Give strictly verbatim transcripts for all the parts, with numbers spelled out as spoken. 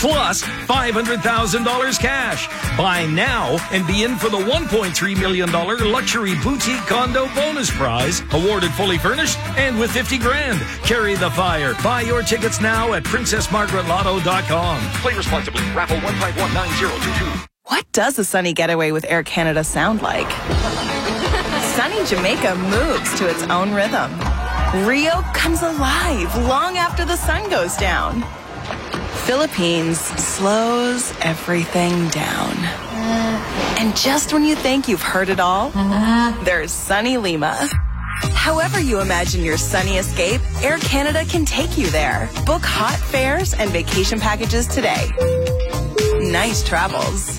plus five hundred thousand dollars cash. Buy now and be in for the one point three million dollars luxury boutique condo bonus prize, awarded fully furnished and with fifty grand. Carry the fire. Buy your tickets now at princess margaret lotto dot com. Play responsibly. Raffle one five one nine zero two two. What does a sunny getaway with Air Canada sound like? Sunny Jamaica moves to its own rhythm. Rio comes alive long after the sun goes down. Philippines slows everything down. And just when you think you've heard it all, there's sunny Lima. However you imagine your sunny escape, Air Canada can take you there. Book hot fares and vacation packages today. Nice travels.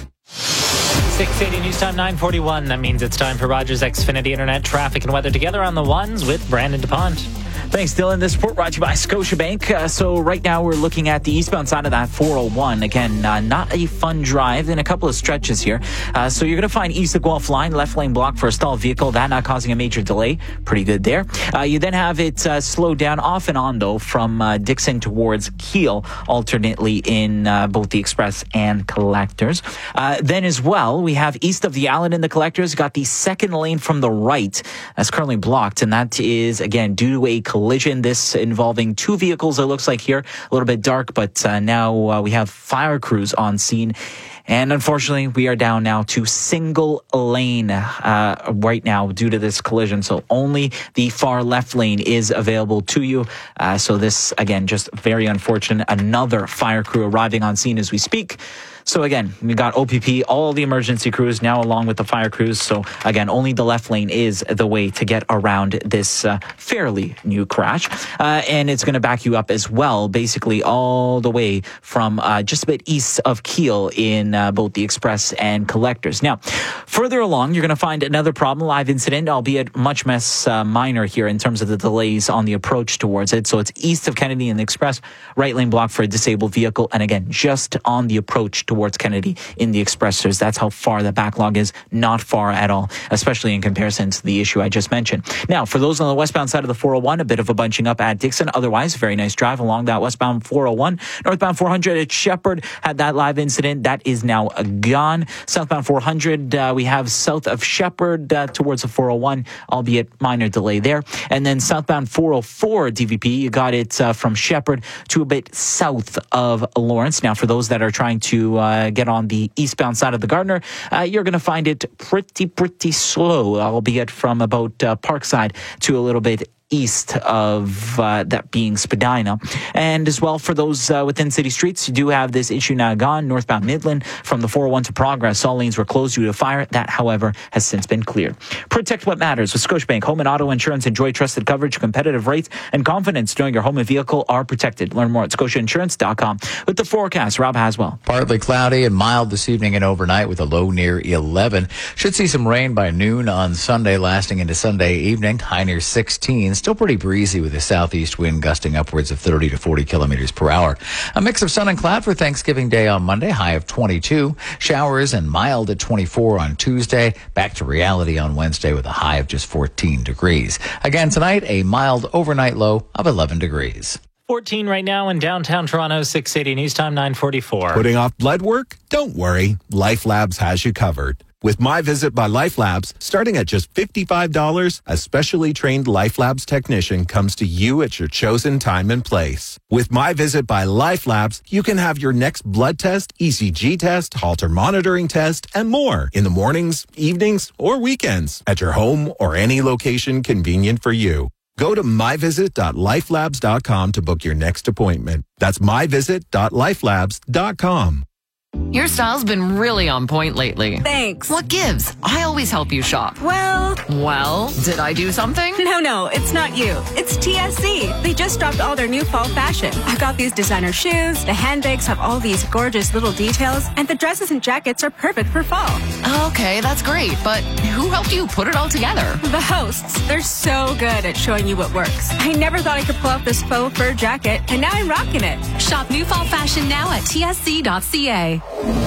six eighty News Time, nine forty-one. That means it's time for Rogers Xfinity Internet traffic and weather together on the ones with Brandon DuPont. Thanks, Dylan. This report brought to you by Scotiabank. Uh, so right now we're looking at the eastbound side of that four oh one. Again, uh, not a fun drive in a couple of stretches here. Uh, so you're going to find east of Guelph line, left lane block for a stalled vehicle. That not causing a major delay. Pretty good there. Uh, you then have it uh, slowed down off and on, though, from uh, Dixon towards Keele, alternately in uh, both the express and collectors. Uh, then as well, we have east of the Allen in the collectors. Got the second lane from the right that's currently blocked. And that is, again, due to a collision. This involving two vehicles, it looks like here. A little bit dark, but uh, now uh, we have fire crews on scene. And unfortunately, we are down now to single lane uh, right now due to this collision. So only the far left lane is available to you. Uh, so this, again, just very unfortunate. Another fire crew arriving on scene as we speak. So again, we got O P P, all the emergency crews now along with the fire crews. So again, only the left lane is the way to get around this uh, fairly new crash. Uh, and it's going to back you up as well, basically all the way from uh, just a bit east of Keele in uh, both the express and collectors. Now, further along, you're going to find another problem, live incident, albeit much less uh, minor here in terms of the delays on the approach towards it. So it's east of Kennedy in the express, right lane block for a disabled vehicle. And again, just on the approach towards towards Kennedy in the expressors. That's how far the backlog is. Not far at all, especially in comparison to the issue I just mentioned. Now, for those on the westbound side of the four oh one, a bit of a bunching up at Dixon. Otherwise, very nice drive along that westbound four oh one. Northbound four hundred at Shepherd had that live incident. That is now gone. Southbound four hundred, uh, we have south of Shepherd uh, towards the four oh one, albeit minor delay there. And then southbound four oh four D V P, you got it uh, from Shepherd to a bit south of Lawrence. Now, for those that are trying to uh, Uh, get on the eastbound side of the Gardiner, uh, you're going to find it pretty, pretty slow, albeit from about uh, Parkside to a little bit east of uh, that being Spadina. And as well, for those uh, within city streets, you do have this issue now gone. Northbound Midland from the four oh one to Progress, all lanes were closed due to a fire. That, however, has since been cleared. Protect what matters with Scotiabank Home and Auto Insurance. Enjoy trusted coverage, competitive rates, and confidence knowing your home and vehicle are protected. Learn more at scotia insurance dot com. With the forecast, Rob Haswell. Partly cloudy and mild this evening and overnight with a low near eleven. Should see some rain by noon on Sunday, lasting into Sunday evening. High near sixteen. Still pretty breezy with a southeast wind gusting upwards of thirty to forty kilometers per hour. A mix of sun and cloud for Thanksgiving Day on Monday, high of twenty-two. Showers and mild at twenty-four on Tuesday. Back to reality on Wednesday with a high of just fourteen degrees. Again tonight, a mild overnight low of eleven degrees. fourteen right now in downtown Toronto, six eighty News Time, nine forty-four. Putting off blood work? Don't worry. Life Labs has you covered. With My Visit by Life Labs, starting at just fifty-five dollars, a specially trained Life Labs technician comes to you at your chosen time and place. With My Visit by Life Labs, you can have your next blood test, E C G test, Holter monitoring test, and more in the mornings, evenings, or weekends at your home or any location convenient for you. Go to my visit dot life labs dot com to book your next appointment. That's my visit dot life labs dot com. Your style's been really on point lately. Thanks. What gives? I always help you shop. Well... Well, did I do something? No, no, it's not you. It's T S C. They just dropped all their new fall fashion. I got these designer shoes, the handbags have all these gorgeous little details, and the dresses and jackets are perfect for fall. Okay, that's great, but who helped you put it all together? The hosts. They're so good at showing you what works. I never thought I could pull off this faux fur jacket, and now I'm rocking it. Shop new fall fashion now at T S C dot C A.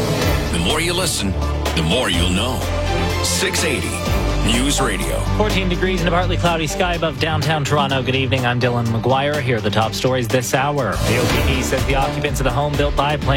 The more you listen, the more you'll know. six eighty News Radio. fourteen degrees and a partly cloudy sky above downtown Toronto. Good evening. I'm Dylan McGuire. Here are the top stories this hour. The O P P says the occupants of the home built by Plain